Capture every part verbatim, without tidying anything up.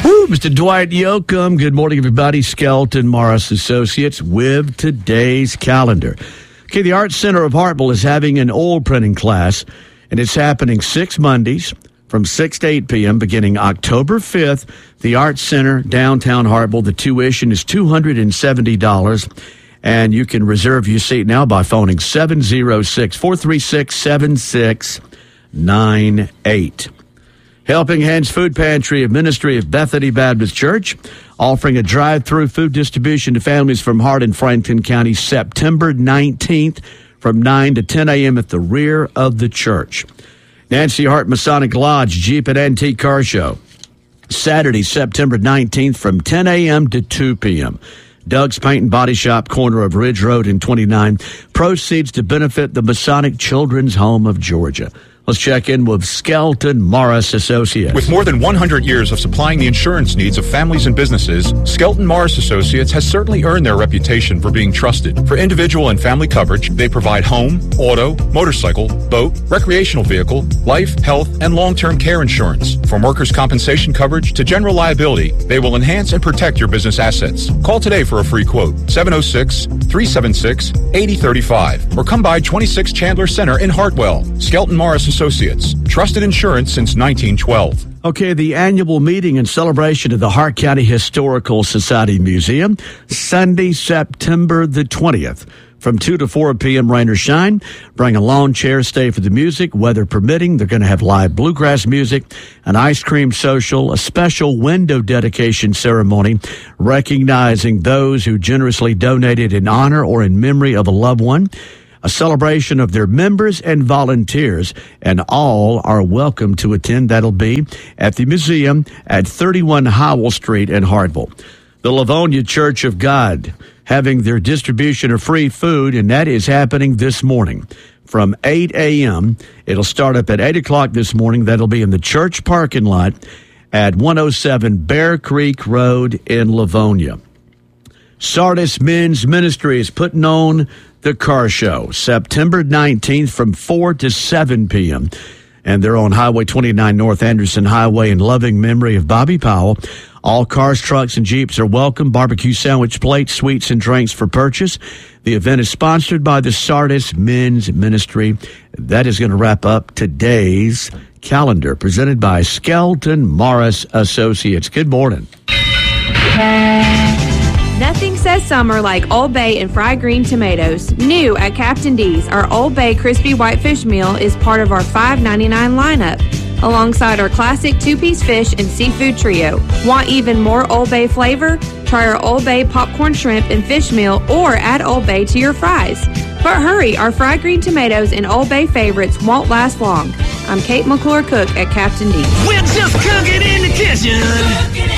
Woo, Mister Dwight Yoakam. Good morning, everybody. Skelton Morris Associates with today's calendar. Okay, the Art Center of Hartville is having an oil printing class, and it's happening six Mondays from six to eight p.m. beginning October fifth. The Art Center, downtown Hartville. The tuition is two hundred seventy dollars, and you can reserve your seat now by phoning seven oh six, four three six, seven six nine eight. Helping Hands Food Pantry of Ministry of Bethany Baptist Church, offering a drive-through food distribution to families from Hart and Franklin County September nineteenth from nine to ten a.m. at the rear of the church. Nancy Hart Masonic Lodge Jeep and Antique Car Show, Saturday, September nineteenth from ten a.m. to two p.m. Doug's Paint and Body Shop, corner of Ridge Road and twenty-nine. Proceeds to benefit the Masonic Children's Home of Georgia. Let's check in with Skelton Morris Associates. With more than one hundred years of supplying the insurance needs of families and businesses, Skelton Morris Associates has certainly earned their reputation for being trusted. For individual and family coverage, they provide home, auto, motorcycle, boat, recreational vehicle, life, health, and long-term care insurance. From workers' compensation coverage to general liability, they will enhance and protect your business assets. Call today for a free quote, seven oh six, three seven six, eight oh three five, or come by twenty-six Chandler Center in Hartwell. Skelton Morris Associates, trusted insurance since nineteen twelve. Okay, the annual meeting and celebration of the Hart County Historical Society Museum, Sunday, September the twentieth. From two to four p.m., rain or shine. Bring a lawn chair, stay for the music, weather permitting. They're going to have live bluegrass music, an ice cream social, a special window dedication ceremony, recognizing those who generously donated in honor or in memory of a loved one, a celebration of their members and volunteers, and all are welcome to attend. That'll be at the museum at thirty-one Howell Street in Hartville. The Livonia Church of God having their distribution of free food, and that is happening this morning from eight a.m. It'll start up at eight o'clock this morning. That'll be in the church parking lot at one oh seven Bear Creek Road in Livonia. Sardis Men's Ministry is putting on the car show September nineteenth from four to seven p.m. And they're on Highway twenty-nine North Anderson Highway in loving memory of Bobby Powell. All cars, trucks, and Jeeps are welcome. Barbecue sandwich plates, sweets, and drinks for purchase. The event is sponsored by the Sardis Men's Ministry. That is going to wrap up today's calendar, presented by Skelton Morris Associates. Good morning. Nothing says summer like Old Bay and fried green tomatoes. New at Captain D's, our Old Bay crispy whitefish meal is part of our five ninety-nine lineup, alongside our classic two-piece fish and seafood trio. Want even more Old Bay flavor? Try our Old Bay popcorn shrimp and fish meal, or add Old Bay to your fries. But hurry, our fried green tomatoes and Old Bay favorites won't last long. I'm Kate McClure Cook at Captain D's. We're just cooking in the kitchen.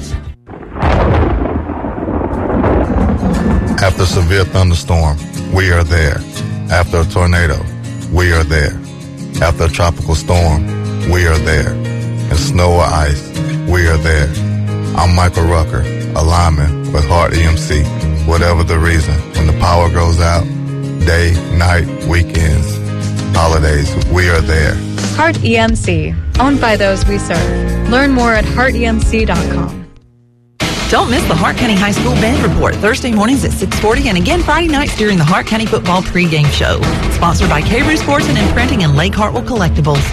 After a severe thunderstorm, we are there. After a tornado, we are there. After a tropical storm, we are there. In snow or ice, we are there. I'm Michael Rucker, a lineman with Hart E M C. Whatever the reason, when the power goes out, day, night, weekends, holidays, we are there. Hart E M C, owned by those we serve. Learn more at hart e m c dot com. Don't miss the Hart County High School Band Report Thursday mornings at six forty and again Friday nights during the Hart County Football pregame show. Sponsored by K-Roo Sports and Imprinting and Lake Hartwell Collectibles.